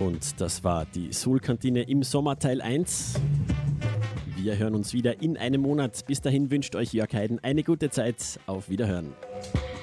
Und das war die Soul-Kantine im Sommer Teil 1. Wir hören uns wieder in einem Monat. Bis dahin wünscht euch Jörg Heiden eine gute Zeit. Auf Wiederhören.